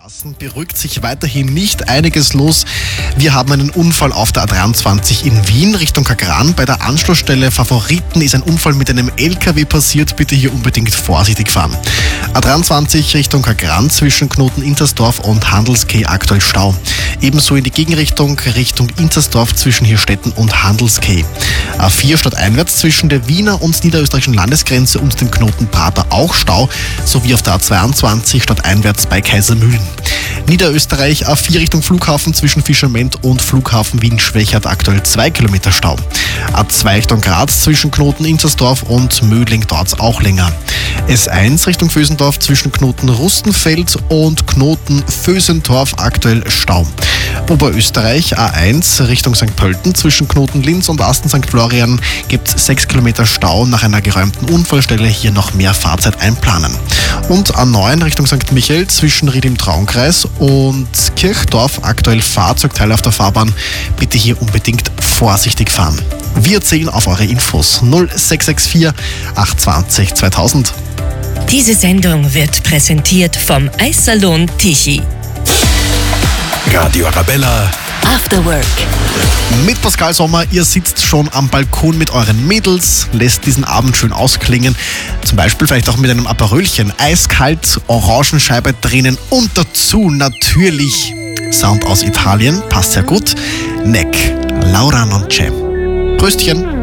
Straßen beruhigt sich weiterhin nicht einiges los. Wir haben einen Unfall auf der A23 in Wien Richtung Kagran. Bei der Anschlussstelle Favoriten ist ein Unfall mit einem LKW passiert. Bitte hier unbedingt vorsichtig fahren. A23 Richtung Kagran zwischen Knoten Intersdorf und Handelskay aktuell Stau. Ebenso in die Gegenrichtung Richtung Intersdorf zwischen Hirstetten und Handelskay. A4 stadteinwärts zwischen der Wiener und niederösterreichischen Landesgrenze und dem Knoten Prater auch Stau, sowie auf der A22 stadteinwärts bei Kaisermühlen. Niederösterreich A4 Richtung Flughafen zwischen Fischerment und Flughafen Wien-Schwächert aktuell 2 Kilometer Stau. A2 Richtung Graz zwischen Knoten Inzersdorf und Mödling dauert auch länger. S1 Richtung Vösendorf zwischen Knoten Rustenfeld und Knoten Vösendorf aktuell Stau. Oberösterreich A1 Richtung St. Pölten zwischen Knoten Linz und Asten St. Florian gibt es 6 Kilometer Stau. Nach einer geräumten Unfallstelle hier noch mehr Fahrzeit einplanen. Und A9 Richtung St. Michael zwischen Ried im Traunkreis und Kirchdorf aktuell Fahrzeugteile auf der Fahrbahn. Bitte hier unbedingt vorsichtig fahren. Wir zählen auf eure Infos 0664 820 2000. Diese Sendung wird präsentiert vom Eissalon Tichy. Radio Arabella. After Work. Mit Pascal Sommer, ihr sitzt schon am Balkon mit euren Mädels, lässt diesen Abend schön ausklingen. Zum Beispiel vielleicht auch mit einem Aperölchen, eiskalt, Orangenscheibe drinnen und dazu natürlich Sound aus Italien, passt sehr gut. Neck, Laura Nonce. Pröstchen.